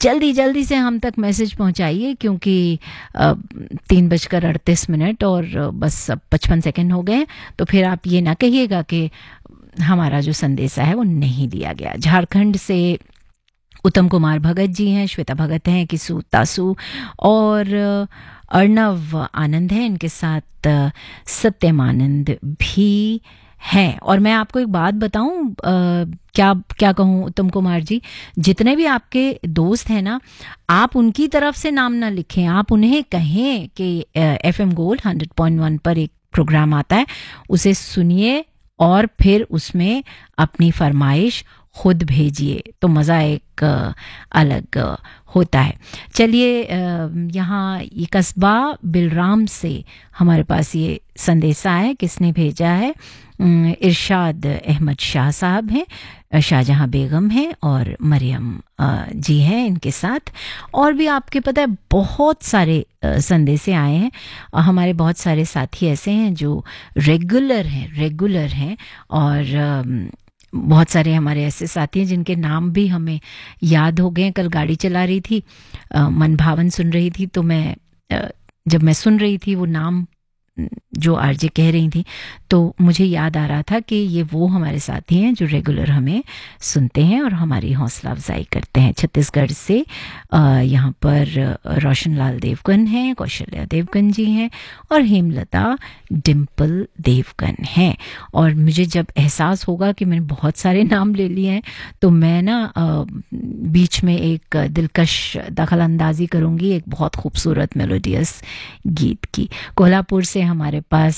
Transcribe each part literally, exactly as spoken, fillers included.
जल्दी जल्दी से हम तक मैसेज पहुंचाइए, क्योंकि तीन बजकर अड़तीस मिनट और बस अब पचपन सेकेंड हो गए, तो फिर आप ये ना कहिएगा कि हमारा जो संदेशा है वो नहीं दिया गया। झारखंड से उत्तम कुमार भगत जी हैं, श्वेता भगत हैं, किसू तासु और अर्णव आनंद हैं, इनके साथ सत्यम आनंद भी हैं। और मैं आपको एक बात बताऊं, क्या क्या कहूं उत्तम कुमार जी, जितने भी आपके दोस्त हैं ना, आप उनकी तरफ से नाम ना लिखें, आप उन्हें कहें कि F M gold hundred point one पर एक प्रोग्राम आता है, उसे सुनिए और फिर उसमें अपनी फरमाइश खुद भेजिए, तो मज़ा एक अलग होता है। चलिए, यहाँ ये कस्बा बिलराम से हमारे पास ये संदेशा है, किसने भेजा है? इरशाद अहमद शाह साहब हैं, शाहजहां बेगम हैं और मरियम जी हैं इनके साथ। और भी आपके पता है बहुत सारे संदेशे आए हैं। हमारे बहुत सारे साथी ऐसे हैं जो रेगुलर हैं रेगुलर हैं और बहुत सारे हमारे ऐसे साथी हैं जिनके नाम भी हमें याद हो गए। कल गाड़ी चला रही थी, मन भावन सुन रही थी, तो मैं जब मैं सुन रही थी वो नाम जो आरजे कह रही थी, तो मुझे याद आ रहा था कि ये वो हमारे साथी हैं जो रेगुलर हमें सुनते हैं और हमारी हौसला अफजाई करते हैं। छत्तीसगढ़ से यहाँ पर रोशन लाल देवगन हैं, कौशल्या देवगन जी हैं और हेमलता डिम्पल देवगन हैं। और मुझे जब एहसास होगा कि मैंने बहुत सारे नाम ले लिए हैं, तो मैं ना बीच में एक दिलकश दखल अंदाजी करूँगी एक बहुत खूबसूरत मेलोडियस गीत की। कोल्हापुर से हमारे पास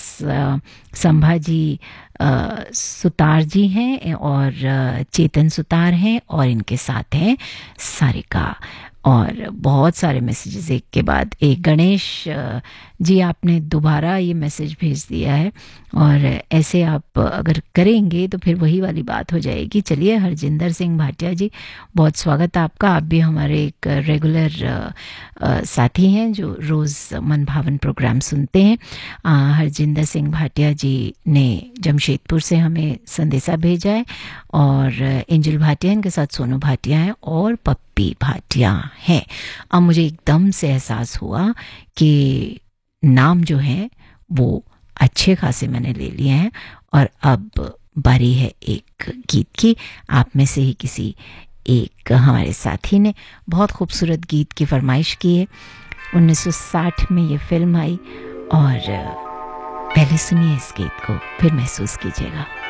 संभाजी सुतार जी हैं और चेतन सुतार हैं और इनके साथ हैं सारिका। और बहुत सारे मैसेजेस एक के बाद एक। गणेश जी, आपने दोबारा ये मैसेज भेज दिया है और ऐसे आप अगर करेंगे तो फिर वही वाली बात हो जाएगी। चलिए, हरजिंदर सिंह भाटिया जी, बहुत स्वागत आपका। आप भी हमारे एक रेगुलर साथी हैं जो रोज़ मन भावन प्रोग्राम सुनते हैं। हरजिंदर सिंह भाटिया जी ने जमशेदपुर से हमें संदेशा भेजा है और एंजल भाटिया, इनके साथ सोनू भाटिया हैं और पप्पी भाटिया हैं। अब मुझे एकदम से एहसास हुआ कि नाम जो है वो अच्छे खासे मैंने ले लिए हैं और अब बारी है एक गीत की। आप में से ही किसी एक हमारे साथी ने बहुत खूबसूरत गीत की फरमाइश की है। उन्नीस सौ साठ में ये फिल्म आई और पहले सुनिए इस गीत को, फिर महसूस कीजिएगा।